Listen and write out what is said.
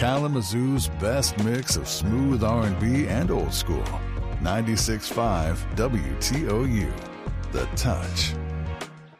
Kalamazoo's best mix of smooth R&B and old school. 96.5 WTOU. The Touch.